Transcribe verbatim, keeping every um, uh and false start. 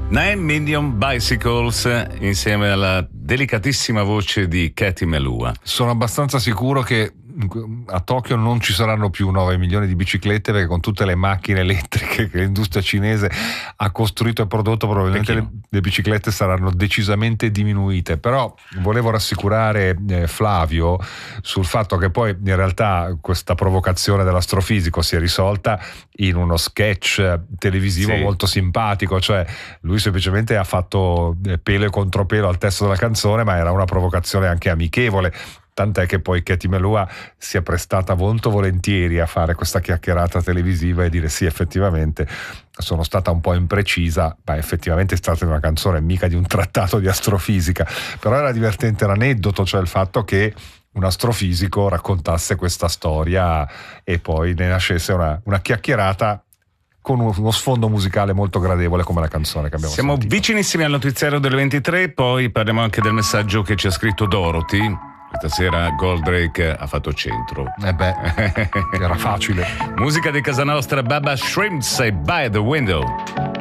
Nine Million Bicycles insieme alla delicatissima voce di Katy Melua. Sono abbastanza sicuro che a Tokyo non ci saranno più nove milioni di biciclette, perché con tutte le macchine elettriche che l'industria cinese ha costruito e prodotto probabilmente le, le biciclette saranno decisamente diminuite. Però volevo rassicurare eh, Flavio sul fatto che poi in realtà questa provocazione dell'astrofisico si è risolta in uno sketch televisivo sì. molto simpatico, cioè lui semplicemente ha fatto pelo e contropelo al testo della canzone, ma era una provocazione anche amichevole. Tant'è che poi Katy Melua si è prestata molto volentieri a fare questa chiacchierata televisiva e dire sì, effettivamente sono stata un po' imprecisa, ma effettivamente è stata una canzone, mica di un trattato di astrofisica. Però era divertente l'aneddoto, cioè il fatto che un astrofisico raccontasse questa storia e poi ne nascesse una, una chiacchierata con uno sfondo musicale molto gradevole come la canzone che abbiamo Siamo sentito. vicinissimi al notiziario delle ventitré, poi parliamo anche del messaggio che ci ha scritto Dorothy. Questa sera Goldrake ha fatto centro. Eh beh, era facile. Musica di casa nostra, Baba Shrimps e By the Window.